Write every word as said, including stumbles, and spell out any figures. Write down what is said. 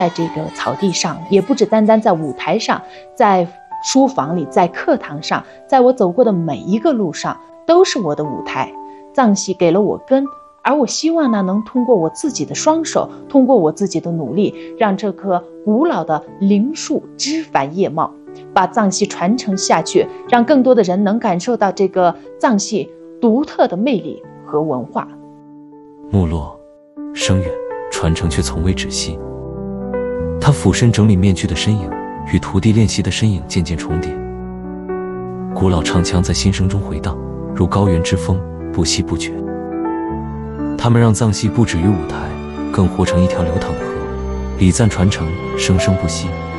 在这个草地上，也不只单单在舞台上，在书房里，在课堂上，在我走过的每一个路上，都是我的舞台。藏戏给了我根，而我希望呢，能通过我自己的双手，通过我自己的努力，让这棵古老的灵树枝繁叶茂，把藏戏传承下去，让更多的人能感受到这个藏戏独特的魅力和文化。 没落，声远，传承却从未止息。他俯身整理面具的身影，与徒弟练习的身影渐渐重叠。古老唱腔在心声中回荡，如高原之风，不息不绝。他们让藏戏不止于舞台，更活成一条流淌的河，礼赞传承，生生不息。